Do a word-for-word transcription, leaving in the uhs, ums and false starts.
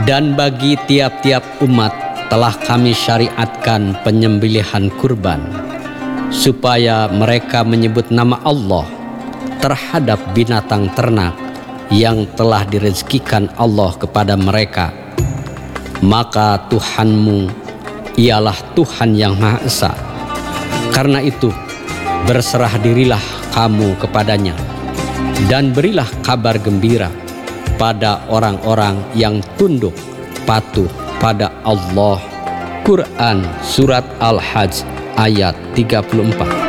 Dan bagi tiap-tiap umat telah kami syariatkan penyembelihan kurban, supaya mereka menyebut nama Allah terhadap binatang ternak yang telah direzekikan Allah kepada mereka. Maka Tuhanmu ialah Tuhan yang Maha Esa. Karena itu berserah dirilah kamu kepadanya, dan berilah kabar gembira pada orang-orang yang tunduk patuh pada Allah. Quran Surat Al-Hajj ayat tiga puluh empat.